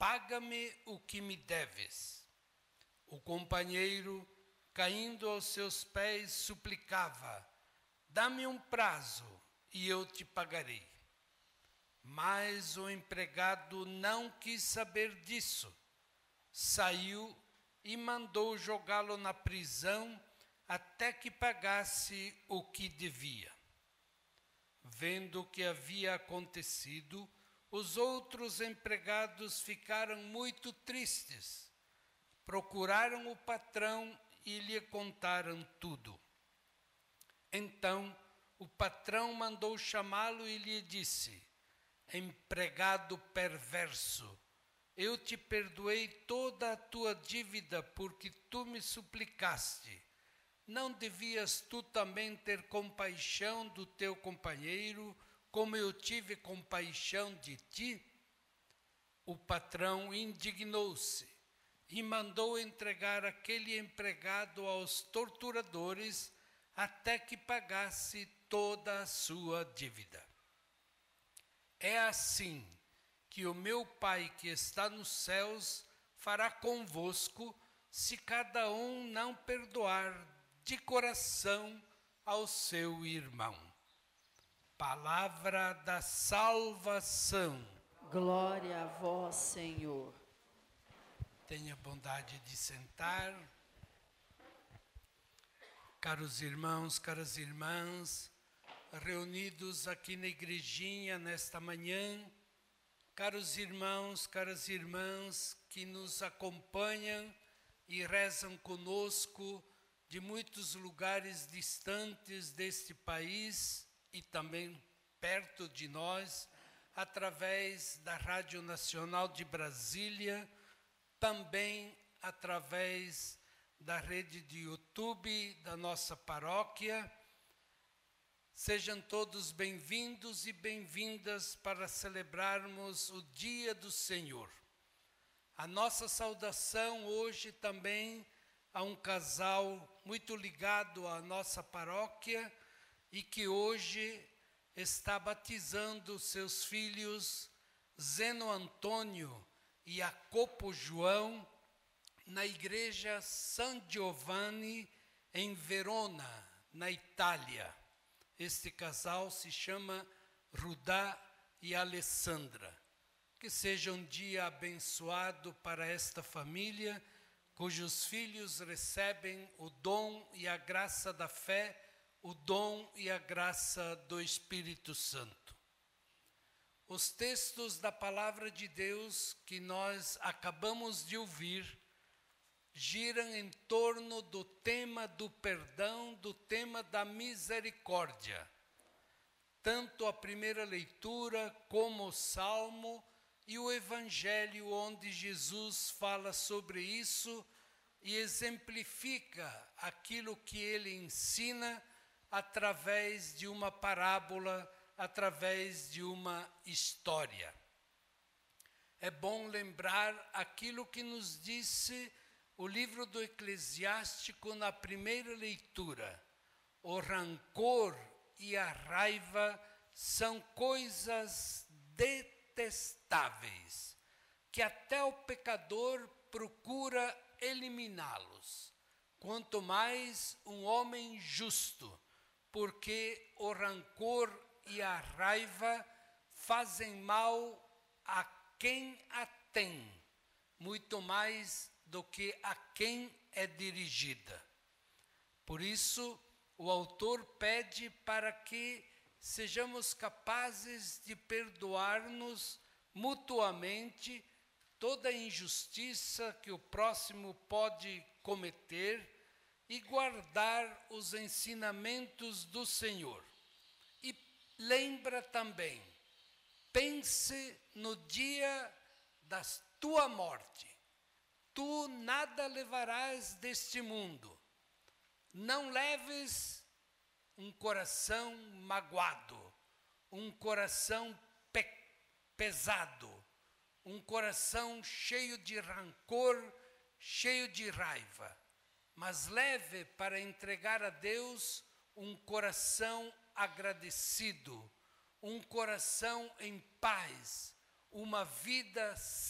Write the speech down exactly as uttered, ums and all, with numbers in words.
paga-me o que me deves. O companheiro, caindo aos seus pés, suplicava: dá-me um prazo e eu te pagarei. Mas o empregado não quis saber disso. Saiu e mandou jogá-lo na prisão até que pagasse o que devia. Vendo o que havia acontecido, os outros empregados ficaram muito tristes. Procuraram o patrão e lhe contaram tudo. Então o patrão mandou chamá-lo e lhe disse: empregado perverso, eu te perdoei toda a tua dívida porque tu me suplicaste. Não devias tu também ter compaixão do teu companheiro, como eu tive compaixão de ti? O patrão indignou-se e mandou entregar aquele empregado aos torturadores até que pagasse toda a sua dívida. É assim que o meu Pai que está nos céus fará convosco, se cada um não perdoar de coração ao seu irmão. Palavra da salvação. Glória a vós, Senhor. Tenha bondade de sentar. Caros irmãos, caras irmãs, reunidos aqui na igrejinha nesta manhã, caros irmãos, caras irmãs que nos acompanham e rezam conosco de muitos lugares distantes deste país e também perto de nós, através da Rádio Nacional de Brasília, também através da rede de YouTube da nossa paróquia. Sejam todos bem-vindos e bem-vindas para celebrarmos o Dia do Senhor. A nossa saudação hoje também a um casal muito ligado à nossa paróquia e que hoje está batizando seus filhos Zeno Antônio e Jacopo João na igreja San Giovanni em Verona, na Itália. Este casal se chama Rudá e Alessandra. Que seja um dia abençoado para esta família, cujos filhos recebem o dom e a graça da fé, o dom e a graça do Espírito Santo. Os textos da Palavra de Deus que nós acabamos de ouvir giram em torno do tema do perdão, do tema da misericórdia. Tanto a primeira leitura como o Salmo e o Evangelho, onde Jesus fala sobre isso e exemplifica aquilo que ele ensina através de uma parábola, através de uma história. É bom lembrar aquilo que nos disse o livro do Eclesiástico na primeira leitura: o rancor e a raiva são coisas detestáveis, que até o pecador procura eliminá-los, quanto mais um homem justo, porque o rancor e a raiva fazem mal a quem a tem, muito mais do que a quem é dirigida. Por isso, o autor pede para que sejamos capazes de perdoar-nos mutuamente toda a injustiça que o próximo pode cometer e guardar os ensinamentos do Senhor. E lembra também, pense no dia da tua morte. Tu nada levarás deste mundo. Não leves um coração magoado, um coração pe pesado, um coração cheio de rancor, cheio de raiva. Mas leve para entregar a Deus um coração agradecido, um coração em paz, uma vida